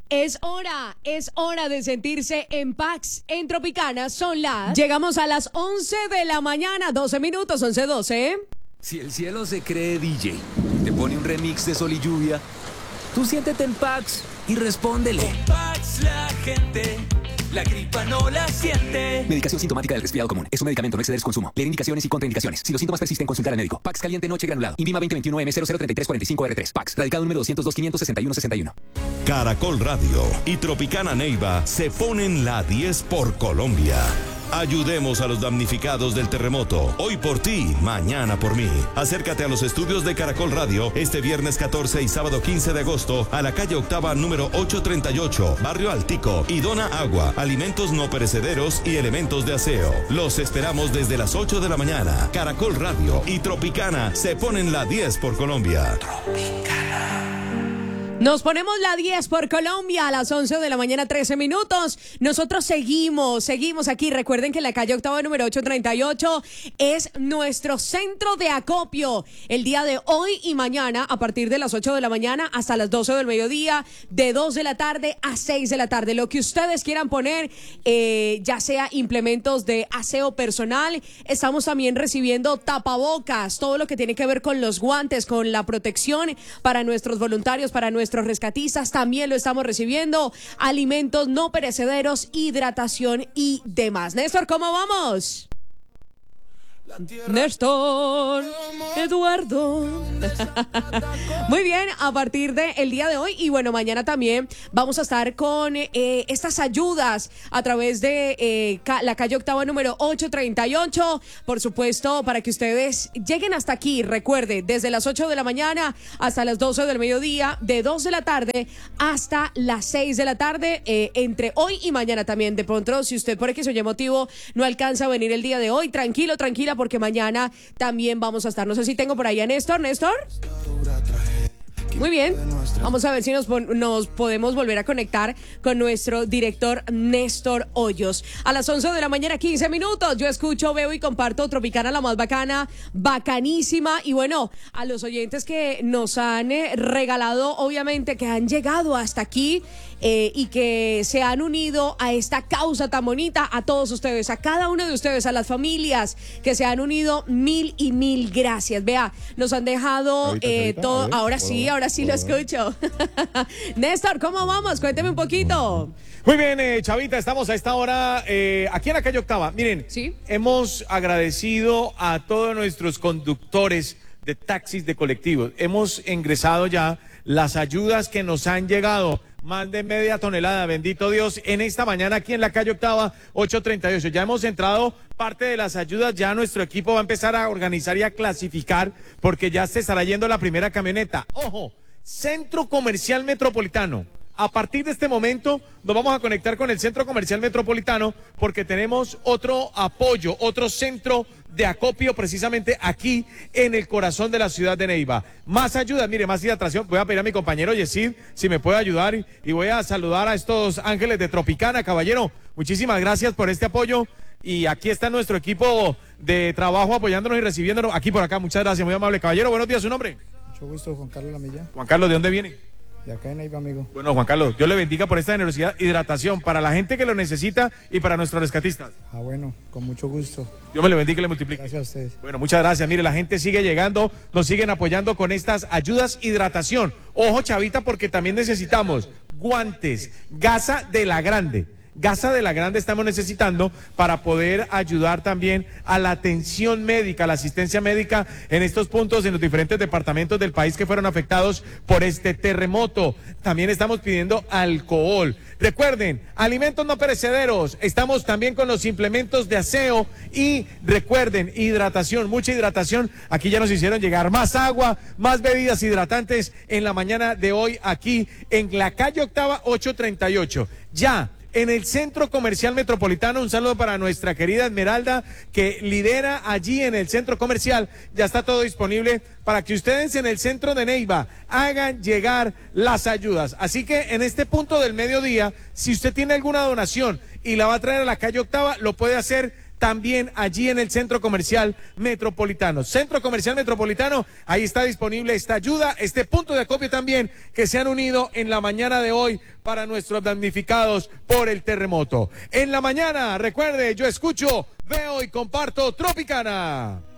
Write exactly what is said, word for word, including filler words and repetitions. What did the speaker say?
Es hora, es hora de sentirse en Pax en Tropicana. Son las... Llegamos a las once de la mañana, doce minutos, once doce. Si el cielo se cree D J, te pone un remix de Sol y Lluvia, tú siéntete en Pax y respóndele. Con Pax la gente, la gripa no la siente. Medicación sintomática del resfriado común. Es un medicamento, no exceder su consumo. Leer indicaciones y contraindicaciones. Si los síntomas persisten, consultar al médico. Pax caliente noche granulado. Invima veinte veintiuno M cero cero treinta y tres cuarenta y cinco R tres. Pax. Radicado número doscientos dos quinientos sesenta y uno sesenta y uno. Caracol Radio y Tropicana Neiva se ponen la diez por Colombia. Ayudemos a los damnificados del terremoto. Hoy por ti, mañana por mí. Acércate a los estudios de Caracol Radio este viernes catorce y sábado quince de agosto a la calle Octava número ochocientos treinta y ocho, Barrio Altico, y dona agua, alimentos no perecederos y elementos de aseo. Los esperamos desde las ocho de la mañana. Caracol Radio y Tropicana se ponen la diez por Colombia. Tropicana. Nos ponemos la diez por Colombia a las once de la mañana, trece minutos. Nosotros seguimos, seguimos aquí. Recuerden que la calle Octava número ochocientos treinta y ocho es nuestro centro de acopio. El día de hoy y mañana, a partir de las ocho de la mañana hasta las doce del mediodía, de dos de la tarde a seis de la tarde. Lo que ustedes quieran poner, eh, ya sea implementos de aseo personal. Estamos también recibiendo tapabocas, todo lo que tiene que ver con los guantes, con la protección para nuestros voluntarios, para nuestros Nuestros rescatistas también lo estamos recibiendo. Alimentos no perecederos, hidratación y demás. Néstor, ¿cómo vamos? Néstor, Eduardo. Muy bien, a partir del día de hoy y bueno, mañana también vamos a estar con eh, estas ayudas a través de eh, ca- la calle Octava número ochocientos treinta y ocho. Por supuesto, para que ustedes lleguen hasta aquí, recuerde, desde las ocho de la mañana hasta las doce del mediodía, de dos de la tarde hasta las seis de la tarde, eh, entre hoy y mañana también. De pronto, si usted por X o Y motivo no alcanza a venir el día de hoy, tranquilo, tranquila, porque mañana también vamos a estar. No sé si tengo por ahí a Néstor. Néstor. Muy bien, vamos a ver si nos, nos podemos volver a conectar con nuestro director Néstor Hoyos. A las once de la mañana, quince minutos, yo escucho, veo y comparto Tropicana, la más bacana, bacanísima. Y bueno, a los oyentes que nos han eh, regalado, obviamente, que han llegado hasta aquí eh, y que se han unido a esta causa tan bonita, a todos ustedes, a cada uno de ustedes, a las familias que se han unido, mil y mil gracias. Vea, nos han dejado Chavita, eh, Chavita, todo, ver, ahora sí, ahora sí lo escucho. Néstor, ¿cómo vamos? Cuénteme un poquito. Muy bien, eh, Chavita, estamos a esta hora eh, aquí en la calle Octava. Miren, ¿Sí? Hemos agradecido a todos nuestros conductores de taxis, de colectivos. Hemos ingresado ya las ayudas que nos han llegado. Más de media tonelada, bendito Dios, en esta mañana aquí en la calle Octava, ochocientos treinta y ocho. Ya hemos entrado parte de las ayudas, ya nuestro equipo va a empezar a organizar y a clasificar, porque ya se estará yendo la primera camioneta. ¡Ojo! Centro Comercial Metropolitano. A partir de este momento nos vamos a conectar con el Centro Comercial Metropolitano porque tenemos otro apoyo, otro centro de acopio precisamente aquí en el corazón de la ciudad de Neiva. Más ayuda, mire, más hidratación. Voy a pedir a mi compañero Yesid si me puede ayudar y, y voy a saludar a estos ángeles de Tropicana. Caballero, muchísimas gracias por este apoyo y aquí está nuestro equipo de trabajo apoyándonos y recibiéndonos aquí por acá. Muchas gracias, muy amable. Caballero, buenos días, ¿su nombre? Mucho gusto, Juan Carlos Lamilla. Juan Carlos, ¿de dónde viene? De acá en Neiva, amigo. Bueno, Juan Carlos, Dios le bendiga por esta generosidad, hidratación para la gente que lo necesita y para nuestros rescatistas. Ah, bueno, con mucho gusto. Dios me le bendiga y le multiplique. Gracias a ustedes. Bueno, muchas gracias. Mire, la gente sigue llegando, nos siguen apoyando con estas ayudas, hidratación. Ojo, Chavita, porque también necesitamos guantes, gasa de la grande. Gasa de la Grande estamos necesitando para poder ayudar también a la atención médica, a la asistencia médica en estos puntos, en los diferentes departamentos del país que fueron afectados por este terremoto. También estamos pidiendo alcohol. Recuerden, alimentos no perecederos. Estamos también con los implementos de aseo y recuerden, hidratación, mucha hidratación. Aquí ya nos hicieron llegar más agua, más bebidas hidratantes en la mañana de hoy aquí en la calle Octava ochocientos treinta y ocho. Ya. En el Centro Comercial Metropolitano, un saludo para nuestra querida Esmeralda, que lidera allí en el Centro Comercial. Ya está todo disponible para que ustedes en el centro de Neiva hagan llegar las ayudas. Así que en este punto del mediodía, si usted tiene alguna donación y la va a traer a la calle Octava, lo puede hacer también allí en el Centro Comercial Metropolitano. Centro Comercial Metropolitano, ahí está disponible esta ayuda, este punto de acopio también que se han unido en la mañana de hoy para nuestros damnificados por el terremoto. En la mañana, recuerde, yo escucho, veo y comparto Tropicana.